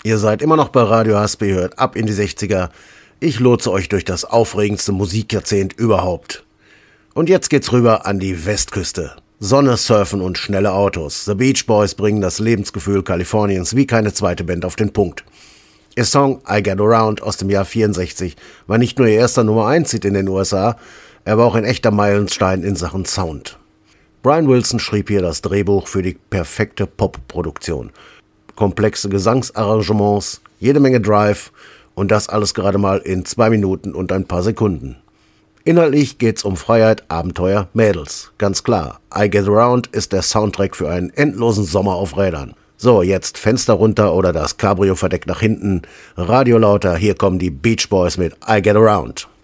Ihr seid immer noch bei Radio Haspe, hört ab in die 60er. Ich lotse euch durch das aufregendste Musikjahrzehnt überhaupt. Und jetzt geht's rüber an die Westküste. Sonne, Surfen und schnelle Autos. The Beach Boys bringen das Lebensgefühl Kaliforniens wie keine zweite Band auf den Punkt. Ihr Song I Get Around aus dem Jahr 64 war nicht nur ihr erster Nummer-1-Hit in den USA, er war auch ein echter Meilenstein in Sachen Sound. Brian Wilson schrieb hier das Drehbuch für die perfekte Pop-Produktion. Komplexe Gesangsarrangements, jede Menge Drive und das alles gerade mal in 2 Minuten und ein paar Sekunden. Inhaltlich geht's um Freiheit, Abenteuer, Mädels. Ganz klar, I Get Around ist der Soundtrack für einen endlosen Sommer auf Rädern. So, jetzt Fenster runter oder das Cabrio verdeckt nach hinten, Radio lauter, hier kommen die Beach Boys mit I Get Around.